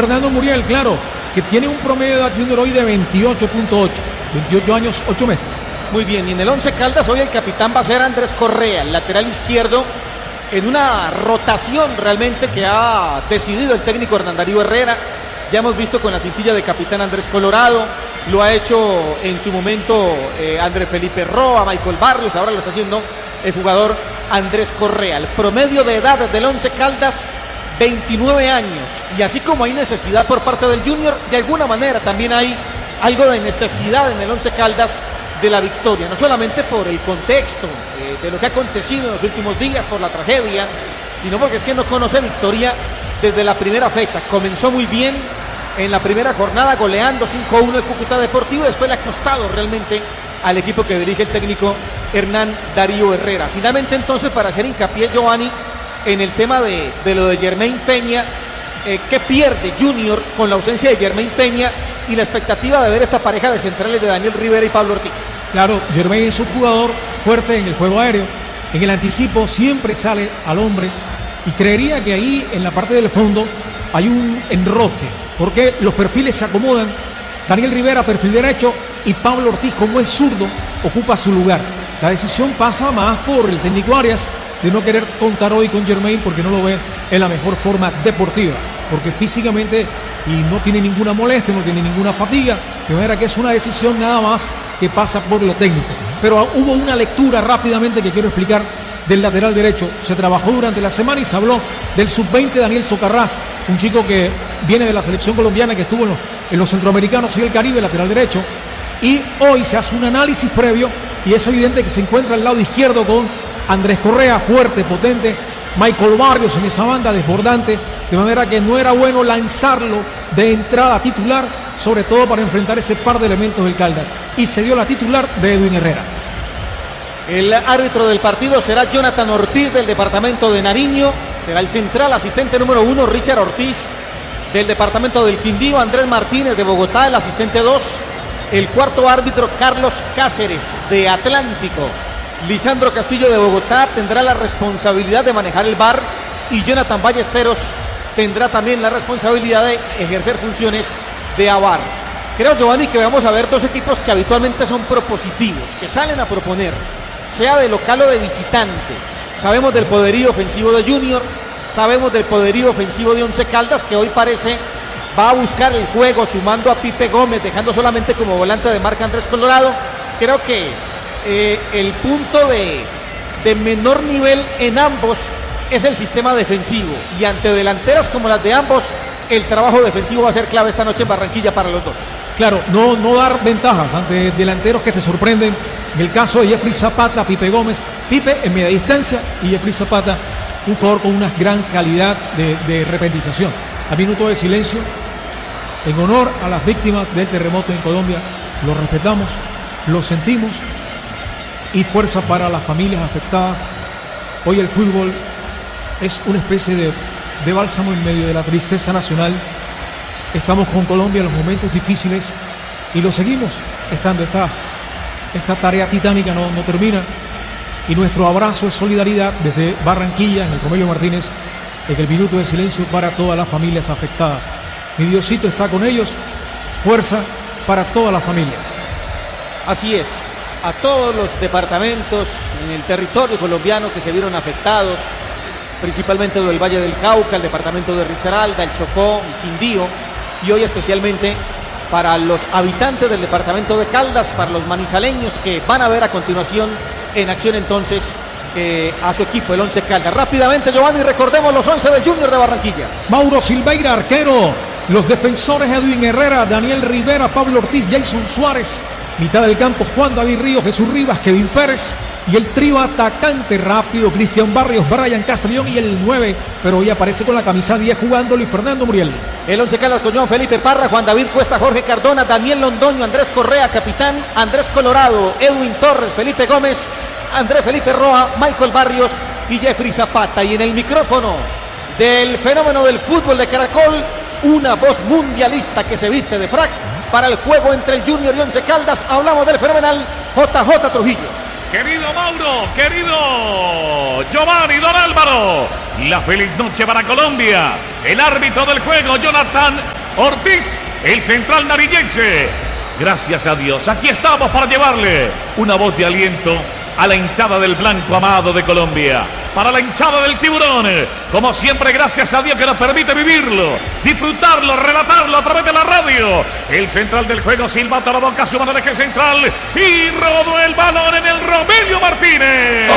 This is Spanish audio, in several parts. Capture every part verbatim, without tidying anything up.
Fernando Muriel, claro, que tiene un promedio de edad junior hoy de veintiocho punto ocho, veintiocho años, ocho meses. Muy bien, y en el Once Caldas hoy el capitán va a ser Andrés Correa, el lateral izquierdo, en una rotación realmente que ha decidido el técnico Hernán Darío Herrera. Ya hemos visto con la cintilla de capitán Andrés Colorado, lo ha hecho en su momento eh, Andrés Felipe Roa, Michael Barrios, ahora lo está haciendo el jugador Andrés Correa. El promedio de edad del Once Caldas, veintinueve años, y así como hay necesidad por parte del Junior, de alguna manera también hay algo de necesidad en el Once Caldas de la victoria, no solamente por el contexto eh, de lo que ha acontecido en los últimos días, por la tragedia, sino porque es que no conoce victoria desde la primera fecha. Comenzó muy bien en la primera jornada goleando cinco a uno el Cúcuta Deportivo, y después le ha costado realmente al equipo que dirige el técnico Hernán Darío Herrera. Finalmente entonces, para hacer hincapié, Giovanni, en el tema de, de lo de Jermain Peña, eh, ¿qué pierde Junior con la ausencia de Jermain Peña y la expectativa de ver esta pareja de centrales de Daniel Rivera y Pablo Ortiz? Claro, Jermain es un jugador fuerte en el juego aéreo, en el anticipo siempre sale al hombre, y creería que ahí en la parte del fondo hay un enrosque, porque los perfiles se acomodan. Daniel Rivera, perfil derecho, y Pablo Ortiz, como es zurdo, ocupa su lugar. La decisión pasa más por el técnico Arias de no querer contar hoy con Jermain porque no lo ve en la mejor forma deportiva, porque físicamente y no tiene ninguna molestia, no tiene ninguna fatiga, de manera que es una decisión nada más que pasa por lo técnico. Pero hubo una lectura rápidamente que quiero explicar del lateral derecho. Se trabajó durante la semana y se habló del sub veinte Daniel Socarrás, un chico que viene de la selección colombiana, que estuvo en los, en los centroamericanos y el Caribe, lateral derecho, y hoy se hace un análisis previo y es evidente que se encuentra al lado izquierdo con Andrés Correa, fuerte, potente, Michael Barrios en esa banda, desbordante, de manera que no era bueno lanzarlo de entrada titular, sobre todo para enfrentar ese par de elementos del Caldas, y se dio la titular de Edwin Herrera. El árbitro del partido será Jonathan Ortiz, del departamento de Nariño, será el central, asistente número uno Richard Ortiz, del departamento del Quindío, Andrés Martínez de Bogotá, el asistente dos, el cuarto árbitro Carlos Cáceres de Atlántico, Lisandro Castillo de Bogotá tendrá la responsabilidad de manejar el V A R, y Jonathan Ballesteros tendrá también la responsabilidad de ejercer funciones de A V A R. Creo, Giovanni, que vamos a ver dos equipos que habitualmente son propositivos, que salen a proponer, sea de local o de visitante. Sabemos del poderío ofensivo de Junior, sabemos del poderío ofensivo de Once Caldas, que hoy parece va a buscar el juego sumando a Pipe Gómez, dejando solamente como volante de marca Andrés Colorado. Creo que eh, el punto de, de menor nivel en ambos es el sistema defensivo, y ante delanteras como las de ambos, el trabajo defensivo va a ser clave esta noche en Barranquilla para los dos. Claro, no, no dar ventajas ante delanteros que te sorprenden. En el caso de Jeffrey Zapata, Pipe Gómez, Pipe en media distancia, y Jeffrey Zapata, un jugador con una gran calidad de, de repentización. A minuto de silencio en honor a las víctimas del terremoto en Colombia. Lo respetamos, lo sentimos, y fuerza para las familias afectadas. Hoy el fútbol es una especie de, de bálsamo en medio de la tristeza nacional. Estamos con Colombia en los momentos difíciles y lo seguimos estando. Esta, esta tarea titánica no, no termina, y nuestro abrazo es solidaridad desde Barranquilla, en el Romelio Martínez, en el minuto de silencio para todas las familias afectadas. Mi Diosito está con ellos, fuerza para todas las familias. Así es, a todos los departamentos en el territorio colombiano que se vieron afectados, principalmente del Valle del Cauca, el departamento de Risaralda, el Chocó, el Quindío, y hoy especialmente para los habitantes del departamento de Caldas, para los manizaleños que van a ver a continuación en acción entonces eh, a su equipo, el Once Caldas. Rápidamente, Giovanni, recordemos los once del Junior de Barranquilla. Mauro Silveira, arquero. Los defensores: Edwin Herrera, Daniel Rivera, Pablo Ortiz, Jason Suárez. Mitad del campo: Juan David Ríos, Jesús Rivas, Kevin Pérez. Y el trío atacante rápido: Cristian Barrios, Brian Castrillón, y el nueve, pero hoy aparece con la camisa diez jugando, Luis Fernando Muriel. El Once Caldas con Joan Felipe Parra, Juan David Cuesta, Jorge Cardona, Daniel Londoño, Andrés Correa, capitán, Andrés Colorado, Edwin Torres, Felipe Gómez, Andrés Felipe Roa, Michael Barrios y Jeffrey Zapata. Y en el micrófono del fenómeno del fútbol de Caracol, una voz mundialista que se viste de frac para el juego entre el Junior y Once Caldas. Hablamos del fenomenal J J Trujillo. Querido Mauro, querido Giovanni, don Álvaro, la feliz noche para Colombia. El árbitro del juego, Jonathan Ortiz, el central narillense. Gracias a Dios, aquí estamos para llevarle una voz de aliento a la hinchada del blanco amado de Colombia, para la hinchada del tiburón, como siempre, gracias a Dios que nos permite vivirlo, disfrutarlo, relatarlo a través de la radio. El central del juego, silbato a la boca, su mano de eje central y rodó el balón en el Romelio Martínez.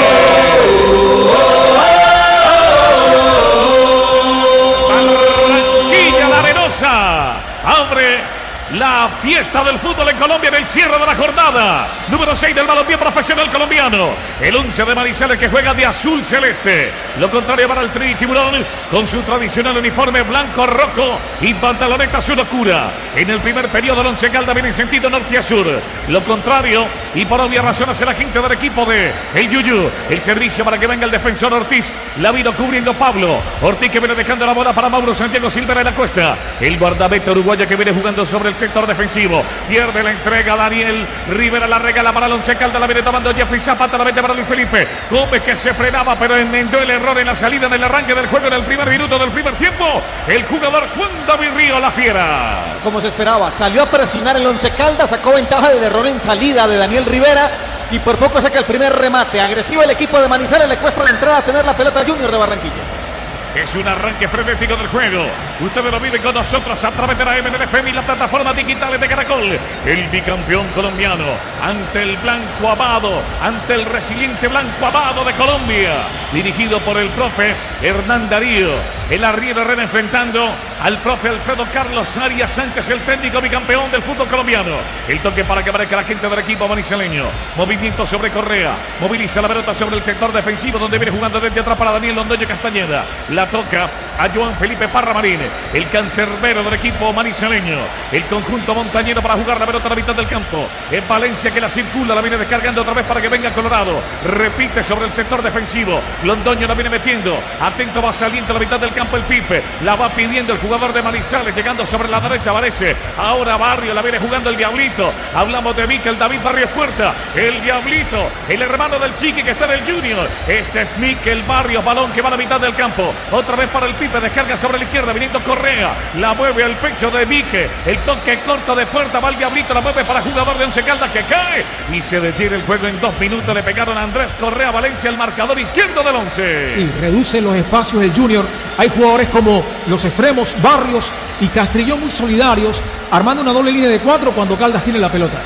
Barranquilla La Arenosa abre la fiesta del fútbol en Colombia en el cierre de la jornada número seis del balompié profesional colombiano. El once de Manizales que juega de azul celeste. Lo contrario para el Tri Tiburón con su tradicional uniforme blanco rojo y pantaloneta azul oscura. En el primer periodo el Once Caldas viene en sentido norte a sur. Lo contrario y por obvias razones el agente del equipo de el Yuyu. El servicio para que venga el defensor Ortiz. La vino cubriendo Pablo Ortiz, que viene dejando la bola para Mauro Santiago Silva en la cuesta. El guardameta uruguayo que viene jugando sobre el sector defensivo, pierde la entrega Daniel Rivera, la regala para el Once Caldas, la viene tomando Jeffrey Zapata, la mete para Luis Felipe Gómez, que se frenaba pero enmendó el error en la salida en el arranque del juego en el primer minuto del primer tiempo. El jugador Juan David Río, la fiera, como se esperaba, salió a presionar el Once Caldas, sacó ventaja del error en salida de Daniel Rivera y por poco saca el primer remate. Agresivo el equipo de Manizales, le cuesta la entrada a tener la pelota Junior de Barranquilla. Es un arranque frenético del juego. Ustedes lo viven con nosotros a través de la M L F M y las plataformas digitales de Caracol. El bicampeón colombiano ante el blanco amado, ante el resiliente blanco amado de Colombia. Dirigido por el profe Hernán Darío. El arriero Herrera enfrentando al profe Alfredo Carlos Arias Sánchez, el técnico bicampeón del fútbol colombiano. El toque para que aparezca la gente del equipo manizaleño. Movimiento sobre Correa. Moviliza la pelota sobre el sector defensivo donde viene jugando desde atrás para Daniel Londoño Castañeda. La toca a Joan Felipe Parra Marín, el cancerbero del equipo manizaleño. El conjunto montañero para jugar la pelota a la mitad del campo. En Valencia que la circula, la viene descargando otra vez para que venga Colorado. Repite sobre el sector defensivo. Londoño la viene metiendo. Atento, va saliendo a la mitad del campo el Pipe. La va pidiendo el jugador de Manizales, llegando sobre la derecha, aparece. Ahora Barrio, la viene jugando el Diablito. Hablamos de Mikel David Barrios Puerta. El Diablito, el hermano del Chiqui que está en el Junior. Este es Mikel Barrios, balón que va a la mitad del campo. Otra vez para el Pipe, descarga sobre la izquierda, viniendo Correa, la mueve al pecho de Vique, el toque corto de Puerta, va el Diablito, la mueve para jugador de Once Caldas que cae y se detiene el juego en dos minutos. Le pegaron a Andrés Correa Valencia, el marcador izquierdo del Once. Y reduce los espacios el Junior. Hay jugadores como los extremos Barrios y Castrillón muy solidarios, armando una doble línea de cuatro cuando Caldas tiene la pelota.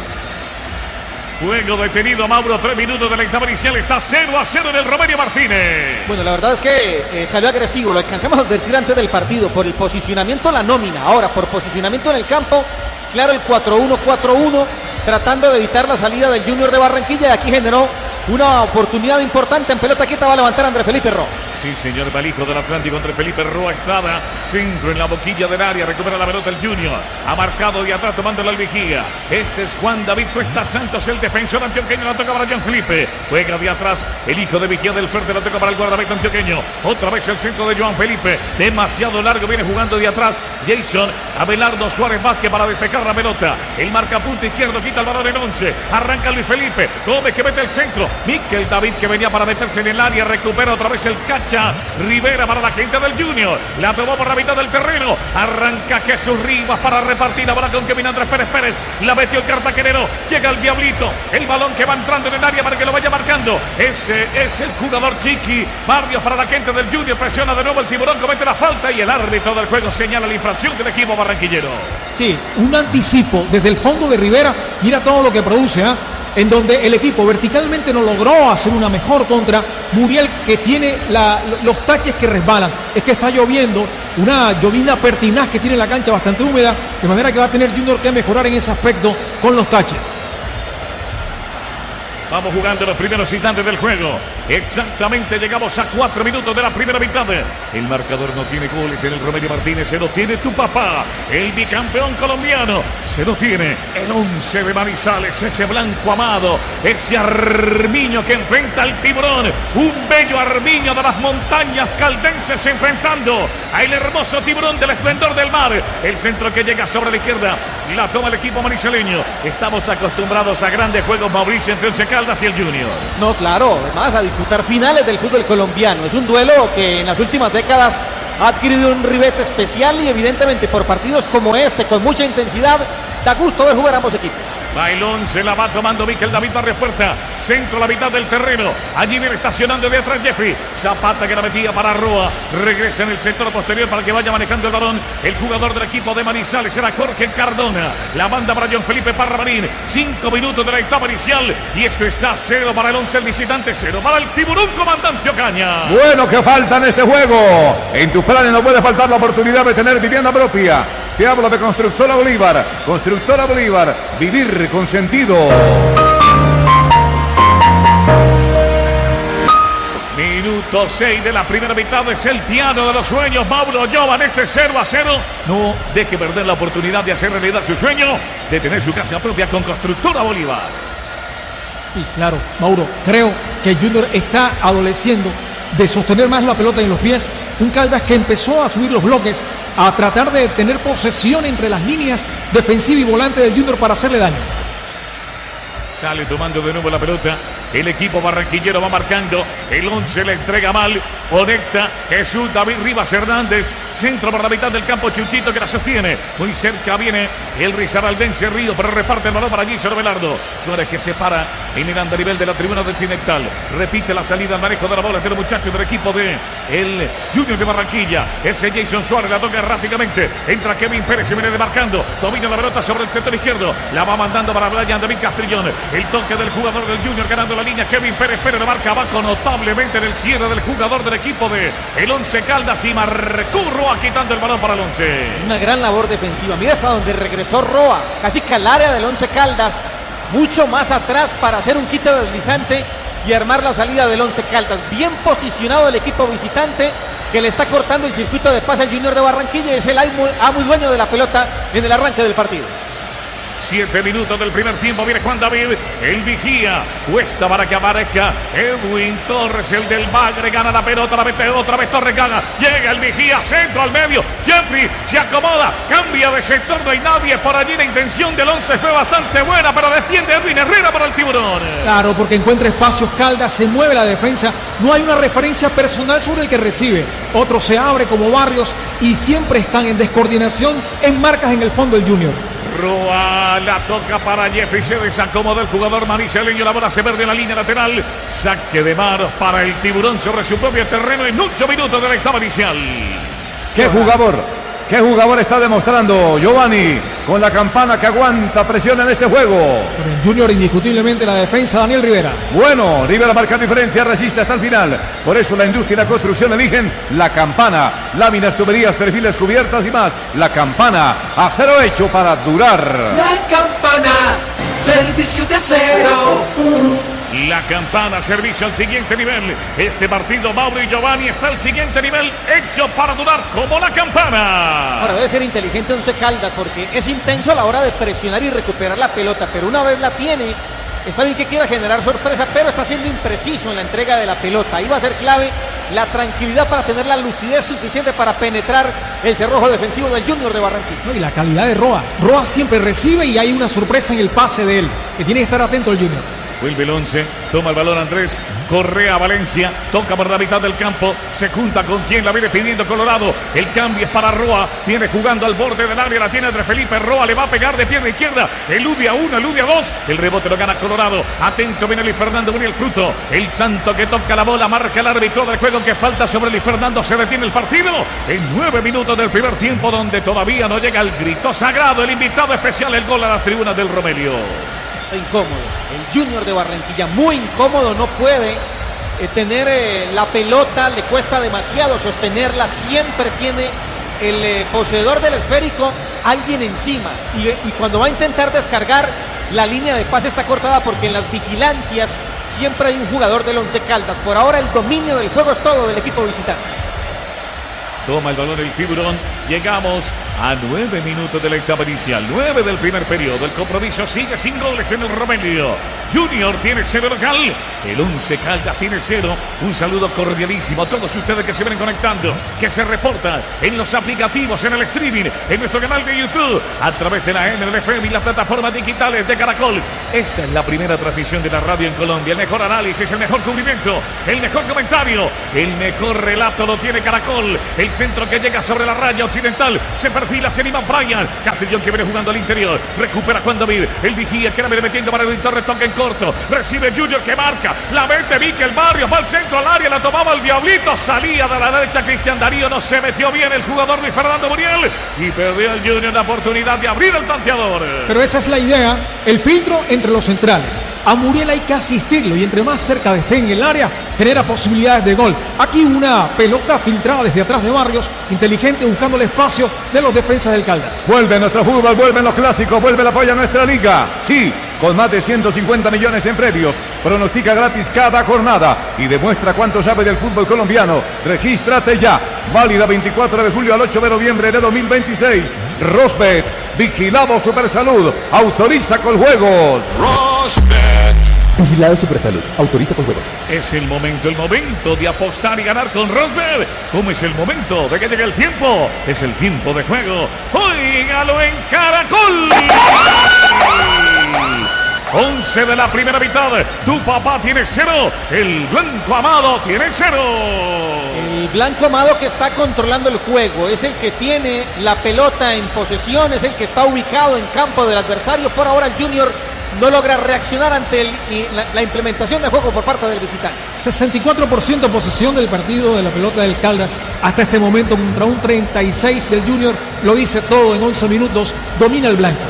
Juego detenido, Mauro, tres minutos de la etapa inicial, está cero a cero en el Romelio Martínez. Bueno, la verdad es que eh, salió agresivo, lo alcanzamos a advertir antes del partido, por el posicionamiento en la nómina, ahora por posicionamiento en el campo, claro, el cuatro uno cuatro uno, tratando de evitar la salida del Junior de Barranquilla, y aquí generó una oportunidad importante en pelota quieta, va a levantar Andrés Felipe Roa. Sí, señor, Balijo del Atlántico entre Felipe Roa Estrada, centro en la boquilla del área, recupera la pelota el Junior, ha marcado de atrás tomando la vigía. Este es Juan David Cuesta Santos, el defensor antioqueño, la toca para Jean Felipe, juega de atrás el hijo de Vigía del Fuerte, la toca para el guardameta antioqueño, otra vez el centro de Joan Felipe, demasiado largo, viene jugando de atrás Jason Abelardo Suárez Vázquez para despejar la pelota, el marcapunto izquierdo quita el balón en once, arranca Luis Felipe Gómez que mete el centro, Mikel David que venía para meterse en el área, recupera otra vez el cacha Rivera para la gente del Junior, la tomó por la mitad del terreno, arranca Jesús Rivas para repartir la bola con Kevin Andrés Pérez Pérez, la metió el cartaquenero, llega el Diablito, el balón que va entrando en el área para que lo vaya marcando, ese es el jugador Chiqui Barrios para la gente del Junior, presiona de nuevo el Tiburón, comete la falta y el árbitro del juego señala la infracción del equipo barranquillero. Sí, un anticipo desde el fondo de Rivera, mira todo lo que produce, ¿eh? En donde el equipo verticalmente no logró hacer una mejor contra Muriel, que tiene la, los taches que resbalan. Es que está lloviendo, una llovina pertinaz que tiene la cancha bastante húmeda, de manera que va a tener Junior que mejorar en ese aspecto con los taches. Vamos jugando los primeros instantes del juego. Exactamente, llegamos a cuatro minutos de la primera mitad. El marcador no tiene goles en el Romelio Martínez. Se lo tiene tu papá, el bicampeón colombiano. Se lo tiene el once de Manizales, ese blanco amado, ese Armiño que enfrenta al Tiburón. Un bello Armiño de las montañas caldenses enfrentando al hermoso Tiburón del esplendor del mar. El centro que llega sobre la izquierda, la toma el equipo manizaleño. Estamos acostumbrados a grandes juegos, Mauricio, entre Once Caldas y el Junior. No, claro, además a disputar finales del fútbol colombiano. Es un duelo que en las últimas décadas ha adquirido un ribete especial y evidentemente por partidos como este, con mucha intensidad, da gusto ver jugar a ambos equipos. Bailón se la va tomando Miquel David Barrios Puerta. Centro a la mitad del terreno. Allí viene estacionando de atrás Jeffrey. Zapata que la metía para Roa. Regresa en el sector posterior para que vaya manejando el balón. El jugador del equipo de Manizales era Jorge Cardona. La banda para John Felipe Parra Marín. Cinco minutos de la etapa inicial. Y esto está cero para el once, el visitante, cero para el Tiburón, comandante Ocaña. Bueno, que falta en este juego. En tus planes no puede faltar la oportunidad de tener vivienda propia. Te hablo de Constructora Bolívar. Constructora Bolívar. Vivir con sentido. Minuto seis de la primera mitad. Es el piano de los sueños. Mauro Jovan, este cero a cero. No deje perder la oportunidad de hacer realidad su sueño, de tener su casa propia con Constructora Bolívar. Y claro, Mauro, creo que Junior está adoleciendo de sostener más la pelota en los pies. Un Caldas que empezó a subir los bloques, a tratar de tener posesión entre las líneas defensiva y volante del Junior para hacerle daño. Sale tomando de nuevo la pelota. El equipo barranquillero va marcando. El once le entrega mal. Conecta Jesús David Rivas Hernández. Centro por la mitad del campo. Chuchito que la sostiene. Muy cerca viene el risaraldense Río, pero reparte el balón para Gisoro Velardo. Suárez que se para en el andarivel de la tribuna del Occidental. Repite la salida al manejo de la bola de los muchachos del equipo de el Junior de Barranquilla. Ese Jason Suárez la toca rápidamente. Entra Kevin Pérez, se viene demarcando. Domina la pelota sobre el sector izquierdo. La va mandando para Brian David Castrillón. El toque del jugador del Junior ganando la línea. Kevin Pérez Pérez le marca abajo notablemente en el cierre del jugador del equipo de el Once Caldas y marcó Roa quitando el balón para el Once. Una gran labor defensiva. Mira hasta donde regresó Roa, casi que al área del Once Caldas, mucho más atrás para hacer un quite deslizante y armar la salida del Once Caldas. Bien posicionado el equipo visitante que le está cortando el circuito de pase al Junior de Barranquilla y es el amo y dueño de la pelota en el arranque del partido. Siete minutos del primer tiempo. Viene Juan David, el vigía. Cuesta para que aparezca Edwin Torres, el del Bagre. Gana la pelota, la mete otra vez. Torres gana. Llega el vigía, centro al medio. Jeffrey se acomoda, cambia de sector. No hay nadie por allí. La intención del once fue bastante buena, pero defiende Edwin Herrera para el Tiburón. Claro, porque encuentra espacios Caldas, se mueve la defensa. No hay una referencia personal sobre el que recibe. Otro se abre como Barrios y siempre están en descoordinación en marcas en el fondo del Junior. Roa la toca para Jeffrey, se desacomoda el jugador manizaleño, la bola se pierde en la línea lateral, saque de manos para el Tiburón sobre su propio terreno en ocho minutos de la etapa inicial. ¡Qué jugador! ¿Qué jugador está demostrando Giovanni con la campana que aguanta presión en este juego? Pero en Junior indiscutiblemente la defensa, Daniel Rivera. Bueno, Rivera marca diferencia, resiste hasta el final. Por eso la industria y la construcción eligen la campana. Láminas, tuberías, perfiles, cubiertas y más. La campana, acero hecho para durar. La campana, servicio de acero. La campana, servicio al siguiente nivel. Este partido, Mauro y Giovanni, está al siguiente nivel, hecho para durar como la campana. Ahora debe ser inteligente Once Caldas porque es intenso a la hora de presionar y recuperar la pelota, pero una vez la tiene, está bien que quiera generar sorpresa, pero está siendo impreciso en la entrega de la pelota. Ahí va a ser clave la tranquilidad para tener la lucidez suficiente para penetrar el cerrojo defensivo del Junior de Barranquilla. No, y la calidad de Roa. Roa siempre recibe y hay una sorpresa en el pase de él, que tiene que estar atento el Junior. Vuelve el once, toma el balón Andrés Correa Valencia, toca por la mitad del campo, se junta con quien la viene pidiendo Colorado, el cambio es para Roa, viene jugando al borde del área, la tiene entre Felipe Roa, le va a pegar de pierna izquierda, elude a uno, elude a dos, el rebote lo gana Colorado, atento viene Luis Fernando, viene el fruto, el Santo que toca la bola, marca el árbitro del juego que falta sobre Luis Fernando, se detiene el partido en nueve minutos del primer tiempo donde todavía no llega el grito sagrado, el invitado especial, el gol a las tribunas del Romelio. Incómodo, el Junior de Barranquilla muy incómodo, no puede eh, tener eh, la pelota, le cuesta demasiado sostenerla, siempre tiene el eh, poseedor del esférico alguien encima y, y cuando va a intentar descargar la línea de pase está cortada porque en las vigilancias siempre hay un jugador del Once Caldas. Por ahora el dominio del juego es todo del equipo visitante. Toma el balón el Tiburón. Llegamos a nueve minutos de la etapa inicial, nueve del primer periodo. El compromiso sigue sin goles en el Romelio. Junior tiene cero local, el Once Caldas tiene cero. Un saludo cordialísimo a todos ustedes que se vienen conectando, que se reportan en los aplicativos, en el streaming, en nuestro canal de YouTube, a través de la M L F M y las plataformas digitales de Caracol. Esta es la primera transmisión de la radio en Colombia. El mejor análisis, el mejor cubrimiento, el mejor comentario, el mejor relato lo tiene Caracol. El centro que llega sobre la raya occidental, se perfila Seniman Bryan. Castellón que viene jugando al interior, recupera Juan David, el vigía que la viene metiendo para el Torres, toca en corto, recibe Junior que marca, la mete Vique el barrio, va al centro al área, la tomaba el Diablito, salía de la derecha Cristian Darío, no se metió bien el jugador Luis Fernando Muriel y perdió el Junior la oportunidad de abrir el tanteador. Pero esa es la idea, el filtro entre los centrales. A Muriel hay que asistirlo y entre más cerca esté en el área, genera posibilidades de gol. Aquí una pelota filtrada desde atrás de Barrios, inteligente buscando el espacio de los defensas del Caldas. Vuelve nuestro fútbol, vuelven los clásicos, vuelve el apoyo a nuestra liga. Sí, con más de ciento cincuenta millones en premios. Pronostica gratis cada jornada y demuestra cuánto sabe del fútbol colombiano. Regístrate ya. Válida veinticuatro de julio al ocho de noviembre de dos mil veintiséis. Rosbet, vigilamos Supersalud, autoriza con juegos. Rosbet. Vigilado Supersalud, autoriza con juegos. Es el momento, el momento de apostar y ganar con Rosbet. ¿Cómo es el momento de que llegue el tiempo? Es el tiempo de juego. ¡Óigalo en Caracol! once de la primera mitad. Tu papá tiene cero. El Blanco Amado tiene cero. El Blanco Amado que está controlando el juego. Es el que tiene la pelota en posesión. Es el que está ubicado en campo del adversario. Por ahora el Junior no logra reaccionar ante el, y la, la implementación de juego por parte del visitante. sesenta y cuatro por ciento posesión del partido de la pelota del Caldas hasta este momento contra un treinta y seis del Junior. Lo dice todo en once minutos. Domina el blanco.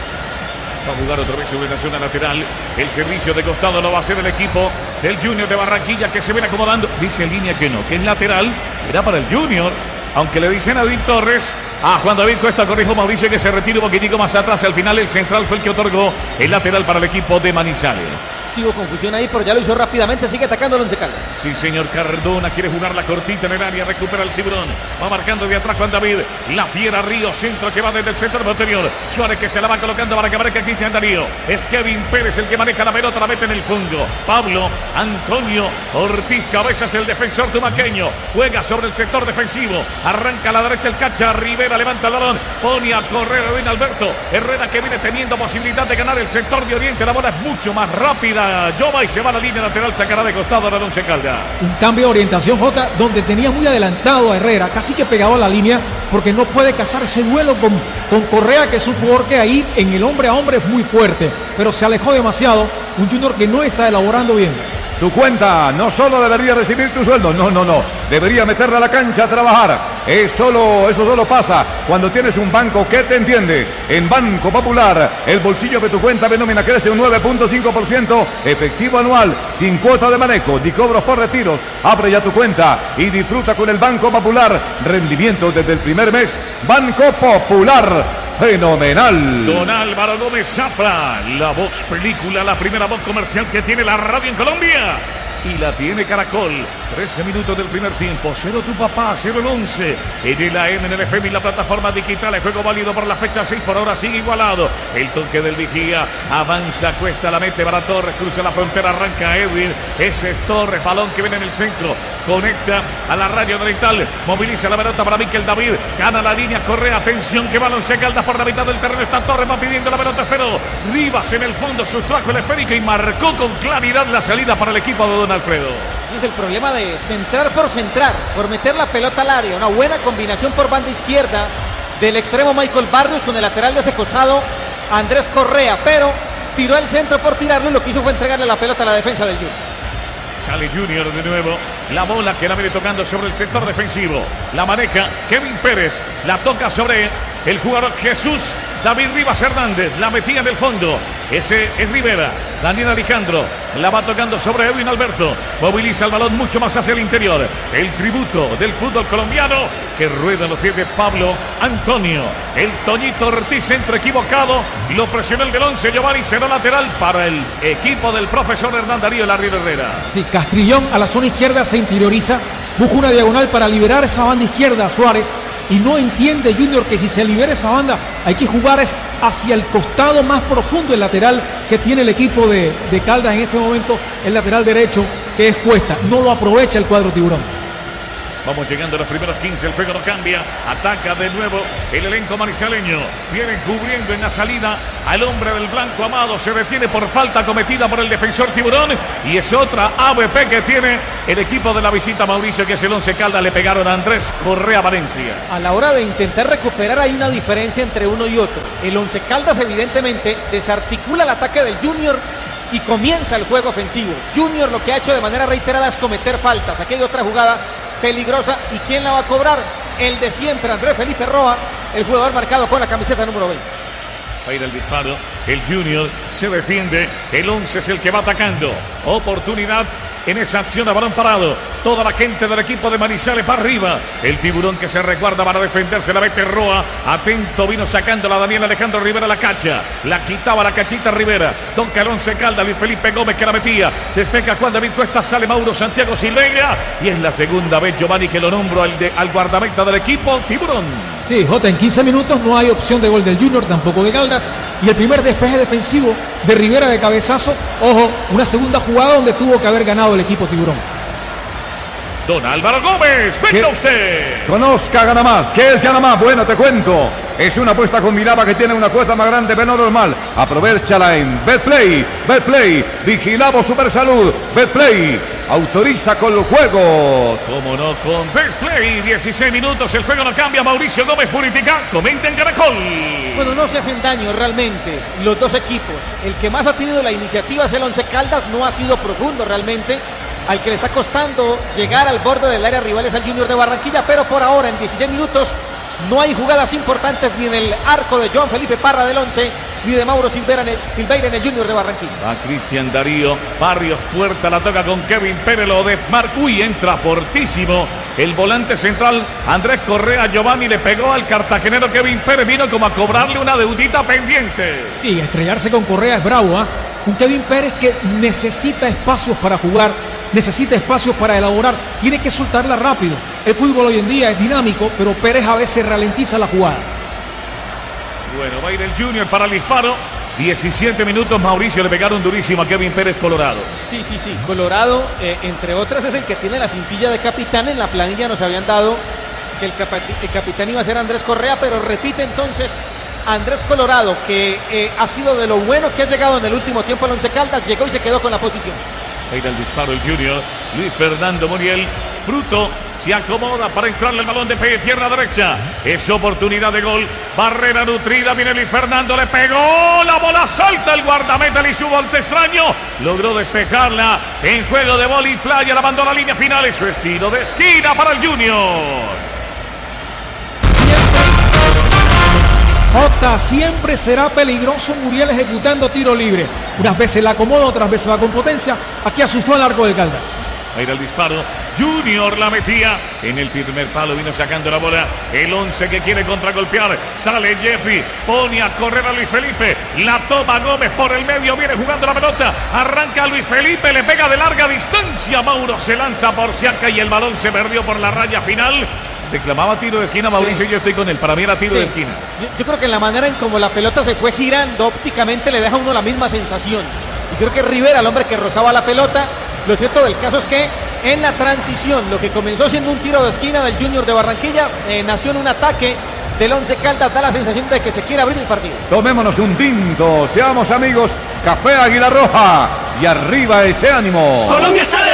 Va a jugar otra vez sobre la zona lateral. El servicio de costado lo va a hacer el equipo del Junior de Barranquilla, que se viene acomodando. Dice en línea que no, que es lateral. Era para el Junior. Aunque le dicen a Edwin Torres. A Juan David Cuesta, corrijo Mauricio, que se retira un poquitico más atrás. Al final el central fue el que otorgó el lateral para el equipo de Manizales. Sigo confusión ahí, pero ya lo hizo rápidamente. Sigue atacando el Once Caldas. Sí, señor. Cardona quiere jugar la cortita en el área. Recupera el tiburón. Va marcando de atrás Juan David. La Fiera Río, centro que va desde el centro posterior. Suárez que se la va colocando para que marque Cristian Darío. Es Kevin Pérez el que maneja la pelota. La mete en el fondo. Pablo Antonio Ortiz Cabezas, el defensor tumaqueño. Juega sobre el sector defensivo. Arranca a la derecha el Cacha. Rivera levanta el balón. Pone a correr a Edwin Alberto Herrera, que viene teniendo posibilidad de ganar el sector de Oriente. La bola es mucho más rápida. Jova y se va a la línea lateral, sacará de costado a Once Caldas. Un cambio de orientación, Jota, donde tenía muy adelantado a Herrera, casi que pegado a la línea, porque no puede cazar ese duelo con, con Correa, que es un jugador que ahí en el hombre a hombre es muy fuerte, pero se alejó demasiado. Un Junior que no está elaborando bien. Tu cuenta no solo debería recibir tu sueldo, no, no, no, debería meterla a la cancha a trabajar. Es solo, eso solo pasa cuando tienes un banco que te entiende. En Banco Popular, el bolsillo de tu cuenta de nómina crece un nueve punto cinco por ciento, efectivo anual, sin cuota de manejo, ni cobros por retiros. Abre ya tu cuenta y disfruta con el Banco Popular. Rendimiento desde el primer mes. Banco Popular. Fenomenal. Don Álvaro Gómez Zafra, la voz película, la primera voz comercial que tiene la radio en Colombia. Y la tiene Caracol. trece minutos del primer tiempo. Cero tu papá, cero el once. En el A M, en el F M y la plataforma digital. El juego válido por la fecha seis. Por ahora sigue igualado. El toque del vigía. Avanza, Cuesta, la mete para Torres. Cruza la frontera, arranca Edwin. Ese es Torres. Balón que viene en el centro. Conecta a la radio oriental. Moviliza la pelota para Miquel David. Gana la línea, Correa. Atención que balón se calda por la mitad del terreno. Está Torres, va pidiendo la pelota. Pero Rivas en el fondo sustrajo el esférico y marcó con claridad la salida para el equipo de Don Alfredo. Ese es el problema de centrar por centrar, por meter la pelota al área. Una buena combinación por banda izquierda del extremo Michael Barrios con el lateral de ese costado Andrés Correa, pero tiró el centro por tirarlo y lo que hizo fue entregarle la pelota a la defensa del Junior. Sale Junior de nuevo. La bola que la viene tocando sobre el sector defensivo. La maneja Kevin Pérez. La toca sobre el jugador Jesús David Rivas Hernández. La metía en el fondo. Ese es Rivera. Daniel Alejandro. La va tocando sobre Edwin Alberto. Moviliza el balón mucho más hacia el interior. El tributo del fútbol colombiano que rueda en los pies de Pablo Antonio. El Toñito Ortiz, centro equivocado. Lo presionó el del once. Giovanni será lateral para el equipo del profesor Hernán Darío Larrido Herrera. Sí, Castrillón a la zona izquierda se interioriza. Busca una diagonal para liberar esa banda izquierda a Suárez. y no entiende Junior que si se libera esa banda hay que jugar es hacia el costado más profundo, el lateral que tiene el equipo de, de Caldas en este momento, el lateral derecho, que es Cuesta. No lo aprovecha el cuadro tiburón. Vamos llegando a los primeros quince, el juego no cambia, ataca de nuevo el elenco manizaleño, viene cubriendo en la salida al hombre del blanco Amado, se detiene por falta cometida por el defensor Tiburón y es otra A B P que tiene el equipo de la visita Mauricio, que es el Once Caldas, le pegaron a Andrés Correa Valencia. A la hora de intentar recuperar hay una diferencia entre uno y otro. El Once Caldas evidentemente desarticula el ataque del Junior y comienza el juego ofensivo. Junior lo que ha hecho de manera reiterada es cometer faltas. Aquí hay otra jugada peligrosa, ¿y quién la va a cobrar? El de siempre, Andrés Felipe Roa, el jugador marcado con la camiseta número veinte. Va a ir el disparo, el Junior se defiende, el once es el que va atacando. Oportunidad en esa acción a balón parado. Toda la gente del equipo de Manizales va arriba. El Tiburón que se resguarda para defenderse, la mete Roa. Atento, vino sacando la Daniel Alejandro Rivera la cacha. La quitaba la cachita Rivera. Don Calonce Calda, Luis Felipe Gómez que la metía. Despeja Juan David Cuesta, sale Mauro Santiago Silveira. Y es la segunda vez, Giovanni, que lo nombro al, de, al guardameta del equipo Tiburón. Sí, Jota, en quince minutos no hay opción de gol del Junior, tampoco de Caldas. Y el primer despeje defensivo de Rivera de cabezazo. Ojo, una segunda jugada donde tuvo que haber ganado el equipo Tiburón. Don Álvaro Gómez, venga usted. Conozca Gana Más. ¿Qué es Gana Más? Bueno, te cuento. Es una apuesta combinada que tiene una cuota más grande de lo normal. Aprovechala en Betplay. Betplay. Vigilamos Super Salud. Betplay. Autoriza con los juegos. Cómo no, con Betplay. dieciséis minutos, el juego no cambia. Mauricio Gómez Puritica. Comenta en Caracol. Bueno, no se hacen daño realmente los dos equipos. El que más ha tenido la iniciativa es el Once Caldas. No ha sido profundo realmente. Al que le está costando llegar al borde del área rival es al Junior de Barranquilla, pero por ahora en dieciséis minutos no hay jugadas importantes ni en el arco de Joan Felipe Parra del once ni de Mauro Silveira en el, Silveira en el Junior de Barranquilla. Va Cristian Darío Barrios, puerta, la toca con Kevin Pérez, lo de Marcuy, entra fortísimo el volante central Andrés Correa. Giovanni le pegó al cartagenero Kevin Pérez, vino como a cobrarle una deudita pendiente. Y estrellarse con Correa es bravo, ¿ah? ¿eh? Un Kevin Pérez que necesita espacios para jugar, necesita espacios para elaborar, tiene que soltarla rápido. El fútbol hoy en día es dinámico, pero Pérez a veces ralentiza la jugada. Bueno, va a ir el Junior para el disparo. diecisiete minutos, Mauricio, le pegaron durísimo a Kevin Pérez, Colorado. Sí, sí, sí, Colorado, eh, entre otras, es el que tiene la cintilla de capitán. En la planilla nos habían dado que el, el capitán iba a ser Andrés Correa, pero repite entonces Andrés Colorado, que eh, ha sido de lo bueno que ha llegado en el último tiempo al Once Caldas, llegó y se quedó con la posición. Ahí da el disparo el Junior, Luis Fernando Muriel, Fruto, se acomoda para entrarle el balón de pegue, pierna derecha, es oportunidad de gol, barrera nutrida, viene Luis Fernando, le pegó, la bola salta el guardameta, y su volte extraño, logró despejarla, en juego de vóley playa, la mandó a la línea final, es su estilo de esquina para el Junior. Jota, siempre será peligroso Muriel ejecutando tiro libre. Unas veces la acomoda, otras veces va con potencia. Aquí asustó al arco del Caldas. Ahí era el disparo. Junior la metía. En el primer palo vino sacando la bola. El once que quiere contragolpear. Sale Jeffrey. Pone a correr a Luis Felipe. La toma Gómez por el medio. Viene jugando la pelota. Arranca Luis Felipe. Le pega de larga distancia. Mauro se lanza por Siaca y el balón se perdió por la raya final. Reclamaba tiro de esquina Mauricio, sí. Y yo estoy con él, para mí era tiro sí. de esquina. Yo, yo creo que en la manera en como la pelota se fue girando ópticamente le deja a uno la misma sensación. Y creo que Rivera, el hombre que rozaba la pelota, lo cierto del caso es que en la transición, lo que comenzó siendo un tiro de esquina del Junior de Barranquilla, eh, nació en un ataque del Once Caldas, da la sensación de que se quiere abrir el partido. Tomémonos un tinto, seamos amigos, Café Águila Roja y arriba ese ánimo. Colombia está de